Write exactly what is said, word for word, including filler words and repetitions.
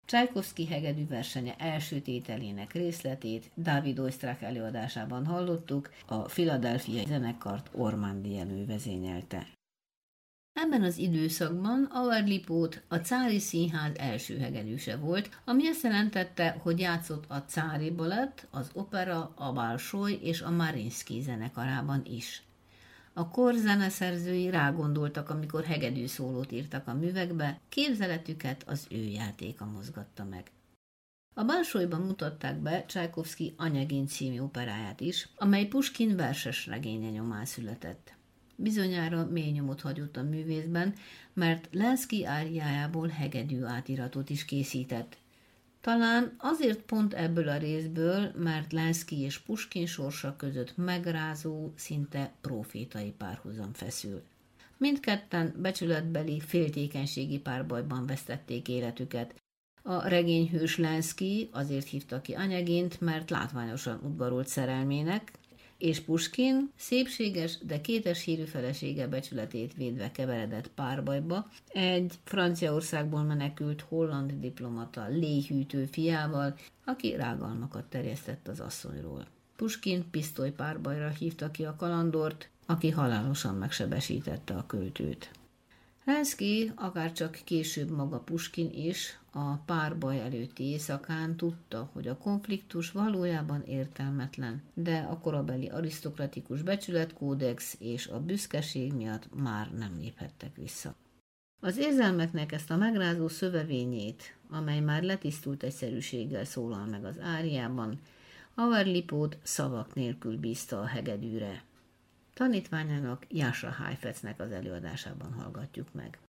Csajkovszky hegedű versenye első tételének részletét Dávid Oistrakh előadásában hallottuk, a Philadelphia zenekart Ormandy Jenő vezényelte. Ebben az időszakban Auer Lipót a Cári Színház első hegedűse volt, ami azt jelentette, hogy játszott a Cári Balett, az Opera, a Bolsoj és a Mariinsky zenekarában is. A kor zeneszerzői rágondoltak, amikor hegedű szólót írtak a művekbe, képzeletüket az ő játéka mozgatta meg. A Bolsojban mutatták be Csajkovszky Anyagin című operáját is, amely Puskin verses regénye nyomán született. Bizonyára mély nyomot hagyott a művészben, mert Lenszky áriájából hegedű átiratot is készített. Talán azért pont ebből a részből, mert Lenszky és Puskin sorsa között megrázó, szinte profétai párhuzam feszül. Mindketten becsületbeli, féltékenységi párbajban vesztették életüket. A regényhős Lenszky azért hívta ki Anyagint, mert látványosan udvarolt szerelmének, és Puskin szépséges, de kétes hírű felesége becsületét védve keveredett párbajba egy Franciaországból menekült holland diplomata léhűtő fiával, aki rágalmakat terjesztett az asszonyról. Puskin pisztoly párbajra hívta ki a kalandort, aki halálosan megsebesítette a költőt. Lenszky, akárcsak később maga Puskin is, a párbaj előtti éjszakán tudta, hogy a konfliktus valójában értelmetlen, de a korabeli arisztokratikus becsületkódex és a büszkeség miatt már nem léphettek vissza. Az érzelmeknek ezt a megrázó szövevényét, amely már letisztult egyszerűséggel szólal meg az áriában, Auer Lipót szavak nélkül bízta a hegedűre. Tanítványának, Jascha Heifetznek az előadásában hallgatjuk meg.